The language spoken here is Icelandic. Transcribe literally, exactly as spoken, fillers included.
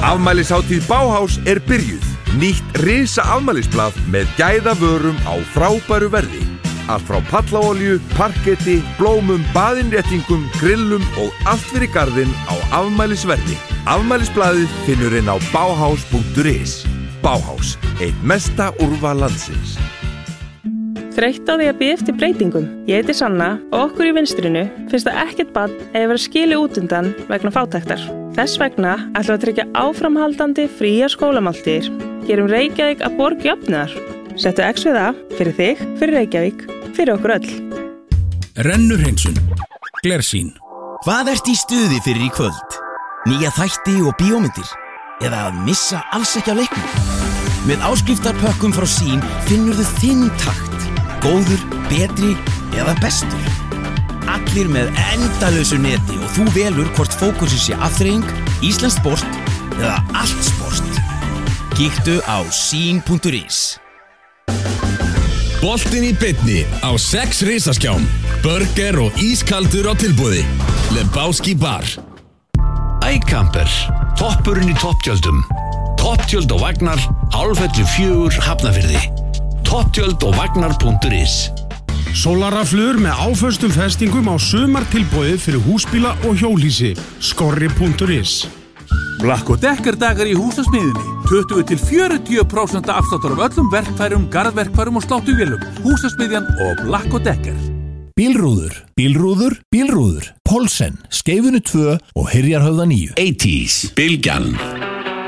Afmælishátíð Bauhaus er byrjuð. Nýtt risa afmælisblað með gæðavörum á frábæru verði. Allt frá pallaolíu, parketti, blómum, baðinréttingum, grillum og allt fyrir garðinn á afmælisverði. Afmælisblaðið finnur inn á bauhaus punktur is. Bauhaus, eitt mesta úrval landsins. Þreytt á því að bíða eftir breytingum. Ég heiti Sanna og okkur í vinstrinu finnst það ekkert barn eða vera skilið út undan vegna fátæktar. Þess vegna ætlum við að tryggja áframhaldandi fríar skólamáltíðir. Gerum Reykjavík að borg jöfnuðar. Settu X við það fyrir þig, fyrir Reykjavík, fyrir okkur öll. Rennur Hreinsson, Glersýn. Hvað ert í stuði fyrir í kvöld? Nýja þætti og bíómyndir? Eða að missa alls ekki af leiknum? Með áskriftarpökkum frá Sín finnur þú þinn takt. Góður, betri eða bestur. Allir með endalausu neti og þú velur hvort fókusið sé afþreying, íslenskt sport eða allt sport. Kíktu á sín punktur is. Boltinn í beinni á sex risaskjám. Burger og ískaldur á tilboði. Lebowski bar. iCamper, toppurinn í topptjöldum. Topptjöld og vagnar, Álfhellu fjögur, Hafnarfirði. topptjöld og vagnar punktur is. Sólarraflur með áföstum festingum á sumartilboði fyrir húsbíla og hjólhýsi. Skorri punktur is. Black og Decker dagar í húsasmiðjunni. tuttugu til fjörutíu prósent afsláttur af öllum verkfærum, garðverkfærum og sláttuvélum. Húsasmiðjan og Black og Decker. Bílrúður, bílrúður, bílrúður. Polsen, Skeifunu tvö og Hyrjarhöfða níu. eighties, Bylgjan.